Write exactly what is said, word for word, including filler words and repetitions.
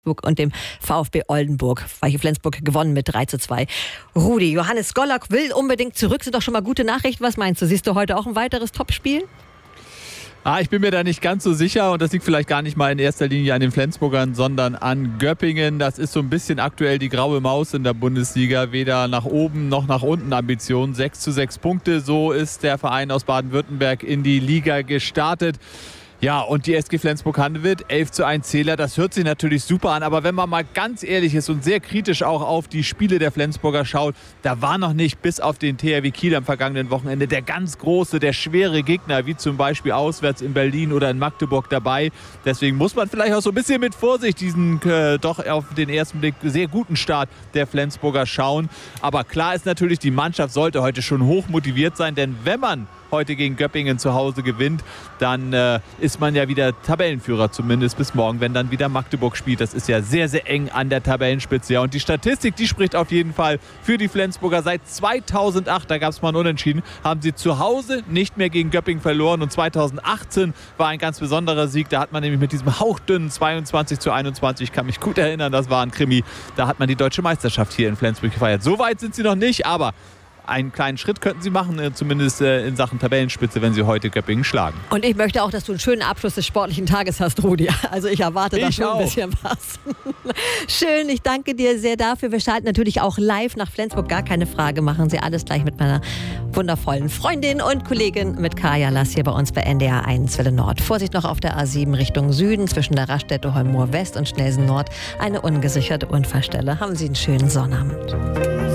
und dem VfB Oldenburg. Weiche Flensburg gewonnen mit drei zu zwei. Rudi, Johannes Gollack will unbedingt zurück. Sind doch schon mal gute Nachrichten. Was meinst du? Siehst du heute auch ein weiteres Topspiel? Ah, ich bin mir da nicht ganz so sicher und das liegt vielleicht gar nicht mal in erster Linie an den Flensburgern, sondern an Göppingen. Das ist so ein bisschen aktuell die graue Maus in der Bundesliga. Weder nach oben noch nach unten Ambitionen. sechs zu sechs Punkte, so ist der Verein aus Baden-Württemberg in die Liga gestartet. Ja, und die S G Flensburg-Handewitt, elf zu eins Zähler, das hört sich natürlich super an. Aber wenn man mal ganz ehrlich ist und sehr kritisch auch auf die Spiele der Flensburger schaut, da war noch nicht bis auf den T H W Kiel am vergangenen Wochenende der ganz große, der schwere Gegner, wie zum Beispiel auswärts in Berlin oder in Magdeburg dabei. Deswegen muss man vielleicht auch so ein bisschen mit Vorsicht diesen äh, doch auf den ersten Blick sehr guten Start der Flensburger schauen. Aber klar ist natürlich, die Mannschaft sollte heute schon hoch motiviert sein, denn wenn man heute gegen Göppingen zu Hause gewinnt, dann äh, ist man ja wieder Tabellenführer, zumindest bis morgen, wenn dann wieder Magdeburg spielt. Das ist ja sehr, sehr eng an der Tabellenspitze. Ja, und die Statistik, die spricht auf jeden Fall für die Flensburger. Seit zweitausendacht, da gab es mal ein Unentschieden, haben sie zu Hause nicht mehr gegen Göppingen verloren. Und zweitausendachtzehn war ein ganz besonderer Sieg. Da hat man nämlich mit diesem hauchdünnen zweiundzwanzig zu einundzwanzig, ich kann mich gut erinnern, das war ein Krimi, da hat man die deutsche Meisterschaft hier in Flensburg gefeiert. So weit sind sie noch nicht, aber einen kleinen Schritt könnten sie machen, zumindest in Sachen Tabellenspitze, wenn sie heute Göppingen schlagen. Und ich möchte auch, dass du einen schönen Abschluss des sportlichen Tages hast, Rudi. Also ich erwarte da schon ein bisschen was. Schön, ich danke dir sehr dafür. Wir schalten natürlich auch live nach Flensburg, gar keine Frage. Machen Sie alles gleich mit meiner wundervollen Freundin und Kollegin mit Kaya Lass hier bei uns bei N D R eins Welle Nord. Vorsicht noch auf der A sieben Richtung Süden zwischen der Raststätte Holmoor West und Schnelsen Nord. Eine ungesicherte Unfallstelle. Haben Sie einen schönen Sonnabend.